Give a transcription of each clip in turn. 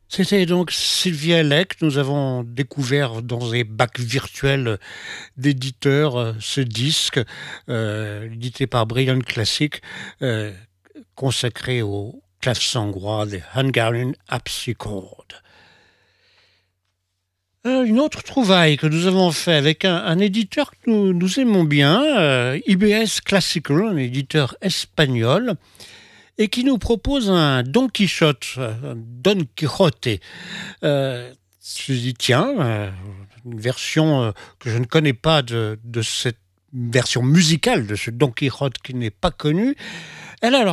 C'était donc Sylvia Lake. Nous avons découvert dans les bacs virtuels d'éditeurs ce disque, édité par Brilliant Classic, euh, consacré au clavecin hongrois des Hungarian Harpsichord. Une autre trouvaille que nous avons fait avec un éditeur que nous aimons bien, IBS Classical, un éditeur espagnol, et qui nous propose un Don Quichotte, un Don Quixote. Je dis tiens, une version que je ne connais pas de cette version musicale de ce Don Quichotte qui n'est pas connue. Elle a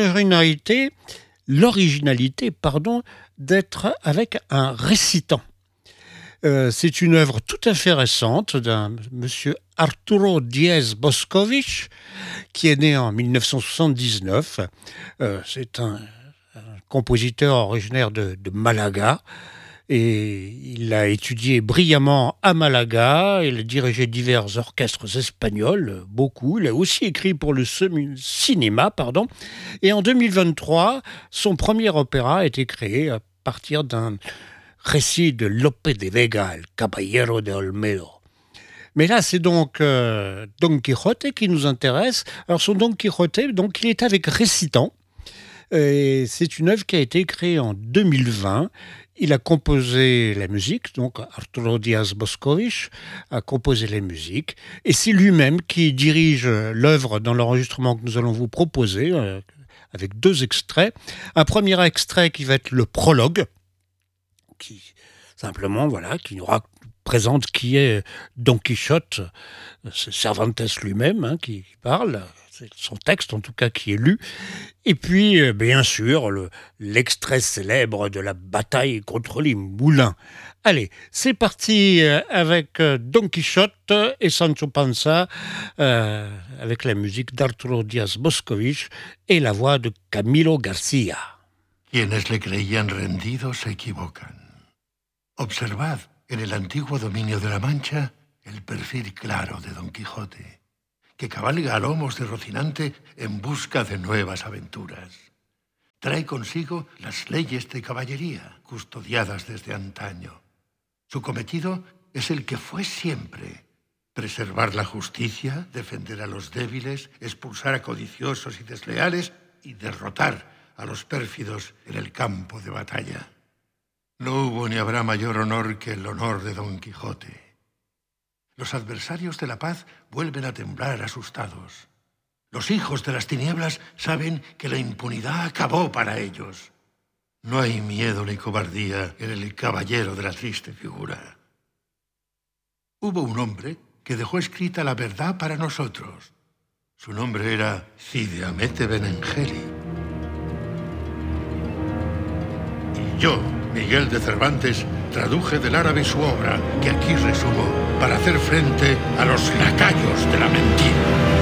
l'originalité, d'être avec un récitant. C'est une œuvre tout à fait récente d'un monsieur Arturo Díez Boscovich, qui est né en 1979. C'est un compositeur originaire de Malaga, et il a étudié brillamment à Malaga. Il a dirigé divers orchestres espagnols, beaucoup. Il a aussi écrit pour le cinéma, Et en 2023, son premier opéra a été créé à partir d'un récit de Lope de Vega, El Caballero de Olmedo. Mais là, c'est donc Don Quixote qui nous intéresse. Alors, son Don Quixote, donc, il est avec récitant. Et c'est une œuvre qui a été créée en 2020. Il a composé la musique, donc Arturo Díaz Boscovich a composé les musiques. Et c'est lui-même qui dirige l'œuvre dans l'enregistrement que nous allons vous proposer, avec 2 extraits. Un premier extrait qui va être le prologue, qui nous présente qui est Don Quichotte. C'est Cervantes lui-même qui parle, c'est son texte en tout cas qui est lu, et puis bien sûr l'extrait célèbre de la bataille contre les moulins. Allez, c'est parti avec Don Quichotte et Sancho Panza, avec la musique d'Arturo Díaz Boscovich et la voix de Camilo García. Quienes le creían rendido se equivocan. Observad en el antiguo dominio de la Mancha el perfil claro de Don Quijote, que cabalga a lomos de Rocinante en busca de nuevas aventuras. Trae consigo las leyes de caballería, custodiadas desde antaño. Su cometido es el que fue siempre: preservar la justicia, defender a los débiles, expulsar a codiciosos y desleales y derrotar a los pérfidos en el campo de batalla. No hubo ni habrá mayor honor que el honor de Don Quijote. Los adversarios de la paz vuelven a temblar asustados. Los hijos de las tinieblas saben que la impunidad acabó para ellos. No hay miedo ni cobardía en el caballero de la triste figura. Hubo un hombre que dejó escrita la verdad para nosotros. Su nombre era Cide Hamete Benengeli. Y yo, Miguel de Cervantes, traduje del árabe su obra, que aquí resumo, para hacer frente a los lacayos de la mentira.